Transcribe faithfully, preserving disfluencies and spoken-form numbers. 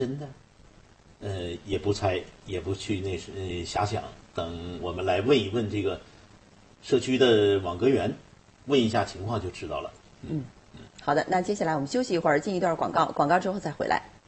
真的？呃，也不猜，也不去那是、呃、遐想。等我们来问一问这个社区的网格员，问一下情况就知道了。 嗯，好的，那接下来我们休息一会儿，进一段广告，广告之后再回来。